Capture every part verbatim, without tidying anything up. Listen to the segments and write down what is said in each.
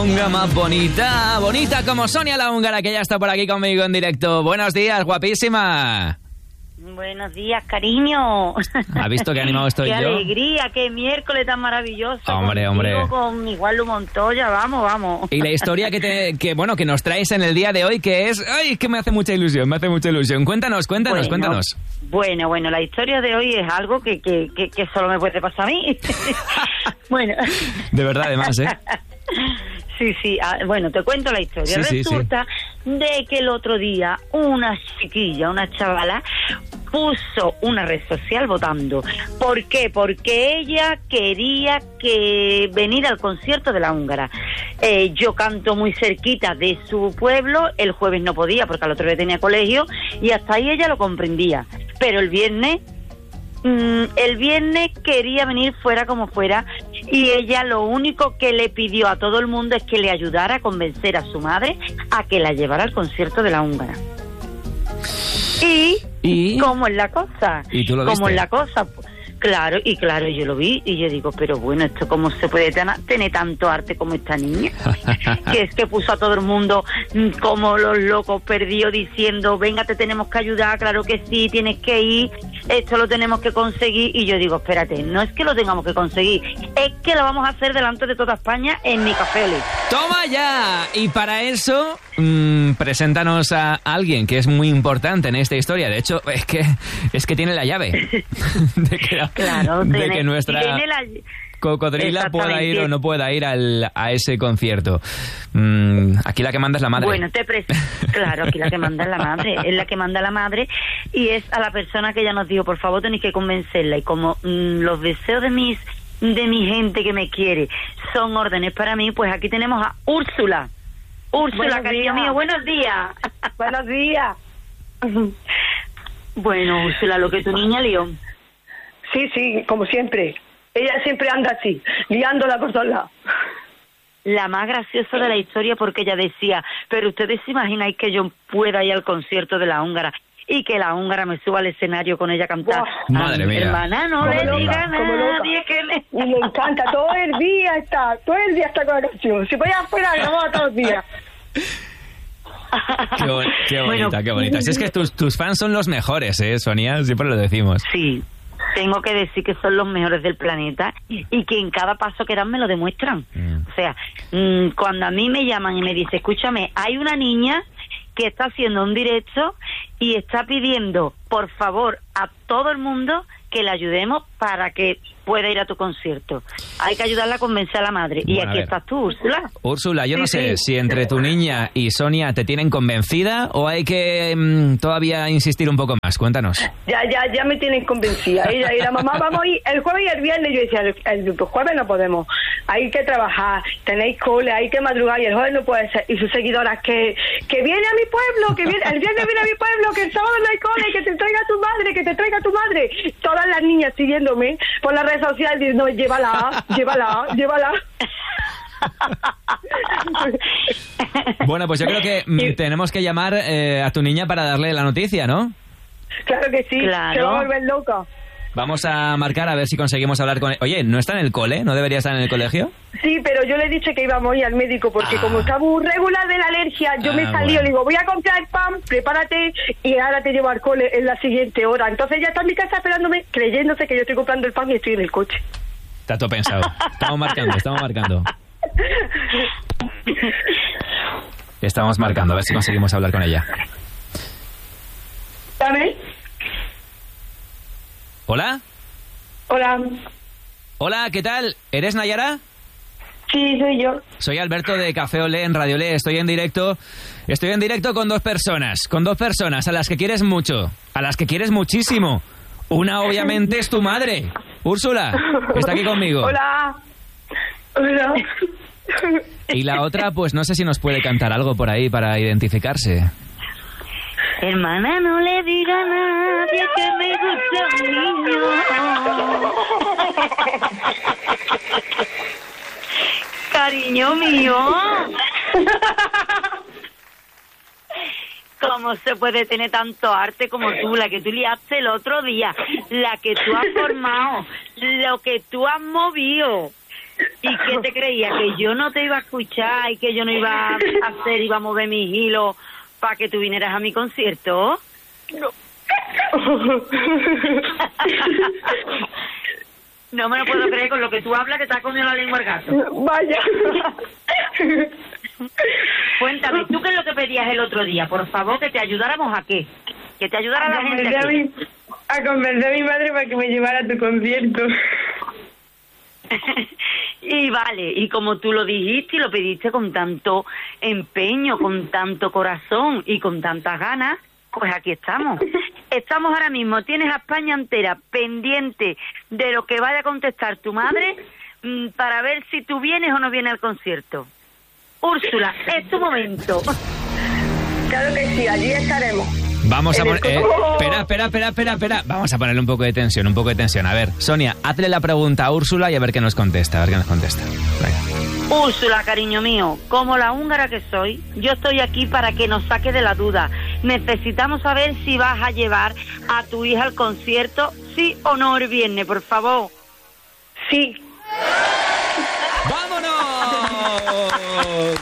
Húngara más bonita, bonita como Sonia la húngara, que ya está por aquí conmigo en directo. Buenos días, guapísima. Buenos días, cariño. ¿Has visto qué animado estoy qué yo? Qué alegría, qué miércoles tan maravilloso. Hombre, contigo, hombre. Con Igualu Montoya, vamos, vamos. Y la historia que, te, que, bueno, que nos traes en el día de hoy, que es... ¡Ay, que me hace mucha ilusión, me hace mucha ilusión! Cuéntanos, cuéntanos, bueno, cuéntanos. Bueno, bueno, la historia de hoy es algo que, que, que, que solo me puede pasar a mí. Bueno. De verdad, además, ¿eh? Sí, sí, ah, bueno, te cuento la historia. Sí, Resulta sí, sí. de que el otro día una chiquilla, una chavala, puso una red social votando. ¿Por qué? Porque ella quería que venir al concierto de la húngara. Eh, yo canto muy cerquita de su pueblo, el jueves no podía porque al otro día tenía colegio y hasta ahí ella lo comprendía. Pero el viernes... el viernes quería venir fuera como fuera y ella lo único que le pidió a todo el mundo es que le ayudara a convencer a su madre a que la llevara al concierto de la húngara. Y, ¿Y? ¿cómo es la cosa? ¿Y tú lo ¿Cómo viste? es la cosa? Claro, y claro, yo lo vi y yo digo, pero bueno, ¿esto cómo se puede tener, tener tanto arte como esta niña? Que es que puso a todo el mundo mm, como los locos perdidos diciendo, venga, te tenemos que ayudar, claro que sí, tienes que ir, esto lo tenemos que conseguir. Y yo digo, espérate, no es que lo tengamos que conseguir, es que lo vamos a hacer delante de toda España en mi café. ¡Toma ya! Y para eso, mmm, preséntanos a alguien que es muy importante en esta historia. De hecho, es que es que tiene la llave de que, claro, de tiene, que nuestra tiene la... cocodrila pueda ir o no pueda ir al, a ese concierto. Mm, aquí la que manda es la madre. Bueno, te pres... claro, aquí la que manda es la madre, es la que manda la madre y es a la persona que ella nos dijo, por favor, tenéis que convencerla. Y como mmm, los deseos de mis de mi gente que me quiere son órdenes para mí, pues aquí tenemos a Úrsula. Úrsula, cariño mío, buenos días. Buenos días. Bueno, Úrsula, lo que tu niña lió. Sí, sí, como siempre. Ella siempre anda así, liándola por todos lados. La más graciosa de la historia porque ella decía, pero ustedes se imaginan que yo pueda ir al concierto de la húngara y que la húngara me suba al escenario con ella a cantar. Wow. Madre mía. Hermana, no le diga a nadie que le... Y le encanta, todo el día está, todo el día está con la canción. Si voy afuera, grababa todos los días. Qué, bon qué bonita, bueno, qué bonita. Si es que tus, tus fans son los mejores, ¿eh, Sonia? Siempre lo decimos. Sí, tengo que decir que son los mejores del planeta y que en cada paso que dan me lo demuestran. Mm. O sea, mmm, cuando a mí me llaman y me dicen, escúchame, hay una niña que está haciendo un directo y está pidiendo, por favor, a todo el mundo que le ayudemos para que pueda ir a tu concierto. Hay que ayudarla a convencer a la madre. Bueno, y aquí estás tú, Úrsula. Úrsula, yo sí, no sé sí. si entre tu niña y Sonia te tienen convencida o hay que mmm, todavía insistir un poco más. Cuéntanos. Ya, ya, ya me tienen convencida. Y la, y la mamá, vamos a ir el jueves y el viernes. Yo decía, el, el jueves no podemos. Hay que trabajar, tenéis cole, hay que madrugar y el jueves no puede ser. Y sus seguidoras, que, que viene a mi pueblo, que viene, el viernes viene a mi pueblo, que el sábado no hay cole, que te traiga tu madre, que te traiga tu madre. Todas las niñas siguiéndome por la red social diciendo, llévala, llévala, llévala. Bueno, pues yo creo que mm, tenemos que llamar eh, a tu niña para darle la noticia, ¿no? Claro que sí, claro. se va a volver loca. Vamos a marcar a ver si conseguimos hablar con él. Oye, ¿no está en el cole? ¿No debería estar en el colegio? Sí, pero yo le he dicho que íbamos a ir al médico porque ah. como está muy regular de la alergia, yo ah, me salí, bueno. Le digo, voy a comprar pan, prepárate y ahora te llevo al cole en la siguiente hora. Entonces ella está en mi casa esperándome, creyéndose que yo estoy comprando el pan y estoy en el coche. Está todo pensado. Estamos marcando, estamos marcando. Estamos marcando, a ver si conseguimos hablar con ella. ¿Sabes? ¿Hola? Hola. Hola, ¿qué tal? ¿Eres Nayara? Sí, soy yo. Soy Alberto de Café Olé en Radio Olé. Estoy en directo. Estoy en directo con dos personas. Con dos personas a las que quieres mucho. A las que quieres muchísimo. Una, obviamente, es tu madre. Úrsula, que está aquí conmigo. Hola. Hola. Y la otra, pues no sé si nos puede cantar algo por ahí para identificarse. Hermana, no le diga a nadie que me gusta un niño. Cariño mío. ¿Cómo se puede tener tanto arte como tú? La que tú liaste el otro día, la que tú has formado, lo que tú has movido. ¿Y qué te creía? ¿Que yo no te iba a escuchar y que yo no iba a hacer, iba a mover mis hilos para que tú vinieras a mi concierto? No. No me lo puedo creer con lo que tú hablas, que te has comido la lengua al gato. Vaya. Cuéntame, ¿tú qué es lo que pedías el otro día? Por favor, que te ayudáramos a qué. Que te ayudara la gente a, a, mi, a convencer a mi madre para que me llevara a tu concierto. Y vale, y como tú lo dijiste y lo pediste con tanto empeño, con tanto corazón y con tantas ganas, pues aquí estamos. Estamos ahora mismo, tienes a España entera pendiente de lo que vaya a contestar tu madre mmm, para ver si tú vienes o no vienes al concierto. Úrsula, es tu momento. Claro que sí, allí estaremos. Vamos a En el poner... Eh, coco- espera, espera, espera, espera, espera. Vamos a ponerle un poco de tensión, un poco de tensión. A ver, Sonia, hazle la pregunta a Úrsula y a ver qué nos contesta, a ver qué nos contesta. Venga. Úrsula, cariño mío, como la húngara que soy, yo estoy aquí para que nos saque de la duda. Necesitamos saber si vas a llevar a tu hija al concierto, sí o no el viernes, por favor. Sí. ¡Vámonos!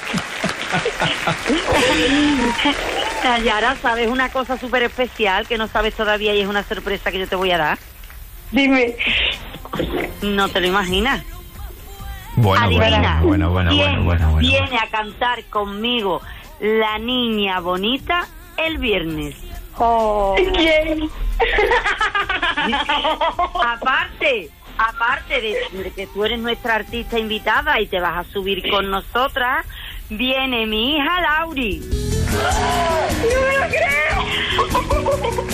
Nayara, ¿sabes una cosa súper especial que no sabes todavía y es una sorpresa que yo te voy a dar? Dime. No te lo imaginas. Bueno, Adivina, bueno, bueno, bueno, ¿quién bueno, bueno, bueno. viene a cantar conmigo La Niña Bonita el viernes? Oh. ¿Quién? Aparte, aparte de, de que tú eres nuestra artista invitada y te vas a subir con nosotras, viene mi hija Lauri. ¡No me lo creo!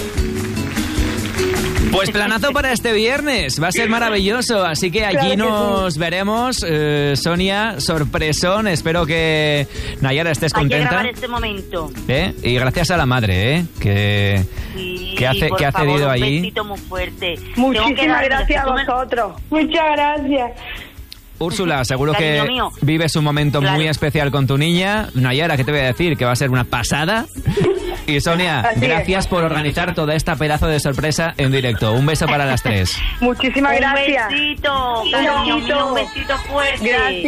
Pues planazo para este viernes, va a ser maravilloso, así que allí Claro que nos veremos. eh, Sonia, sorpresón, espero que Nayara estés Hay que contenta. grabar este momento. ¿Eh? Y gracias a la madre, ¿eh? Que, Sí, que hace, por que ha favor, cedido un allí. besito muy fuerte. Tengo que Muchísimas darle, gracias a tú me- vosotros. Muchas gracias. Úrsula, seguro Cariño que mío. vives un momento Claro. muy especial con tu niña. Nayara, ¿qué te voy a decir? Que va a ser una pasada. Y Sonia, Así gracias por organizar toda esta pedazo de sorpresa en directo. Un beso para las tres. Muchísimas Un gracias. besito, cariño besito. mío, un besito fuerte. Gracias.